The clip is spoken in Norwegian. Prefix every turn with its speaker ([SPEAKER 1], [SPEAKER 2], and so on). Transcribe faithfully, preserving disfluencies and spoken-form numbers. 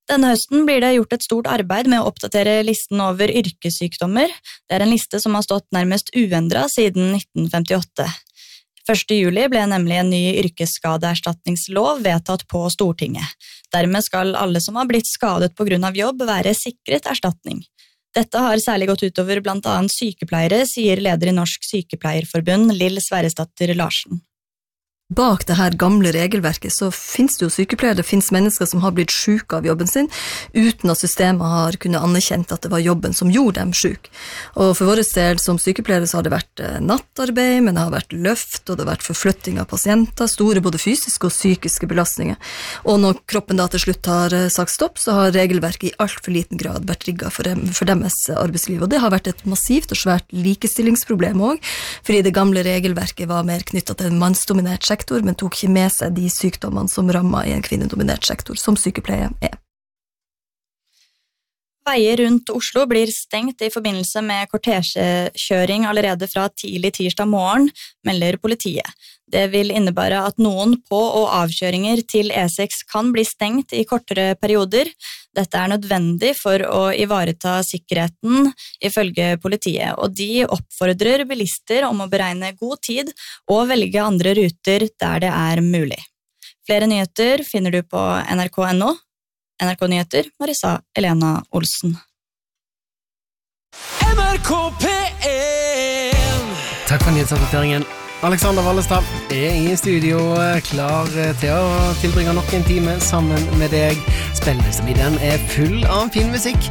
[SPEAKER 1] Denne høsten blir det gjort et stort arbeid med å oppdatere listen over yrkessykdommer. Det er en liste som har stått nærmest uendret siden nitten femtiåtte. første juli ble nemlig en ny yrkesskadeerstatningslov vedtatt på Stortinget. Dermed skal alle som har blitt skadet på grunn av jobb være sikret erstatning. Dette har særlig gått utover blant annet sykepleiere, sier leder i Norsk Sykepleierforbund, Lill Sverresdatter Larsen.
[SPEAKER 2] Bak det her gamle regelverket så finnes det jo sykepleiere, det finnes mennesker som har blitt syke av jobben sin, uten at systemet har kunnet anerkjent at det var jobben som gjorde dem syke. Og for vår del som sykepleiere så har det vært nattarbeid, men det har vært løft, og det har vært forflytting av pasienter, store både fysiske og psykiske belastninger. Og når kroppen da til slutt har sagt stopp, så har regelverket i alt for liten grad vært rigget for, dem, for deres arbeidsliv. Og det har vært et massivt og svært likestillingsproblem også, fordi det gamle regelverket var mer knyttet til en mannsdominert sektor, men tok ikke med seg de sykdommene som rammer i en kvinnedominert sektor, som sykepleie er.
[SPEAKER 1] Veier rundt Oslo blir stengt i forbindelse med kortesjekjøring allerede fra tidlig tirsdag morgen, melder politiet. Det vil innebære at noen på- og avkjøringer til E seks kan bli stengt i kortere perioder. Dette er nødvendig for å ivareta sikkerheten, ifølge politiet, og de oppfordrer bilister om å beregne god tid og velge andre ruter der det er mulig. Flere nyheter finner du på N R K punktum N O. N R K Nyheter, Marisa Elena Olsen.
[SPEAKER 3] N R K P en.
[SPEAKER 4] Takk for nyhetsoppdateringen. Alexander Wallestad er i studio klar til å tilbringe nok en time sammen med deg. Spillelisten i den er full av fin musikk.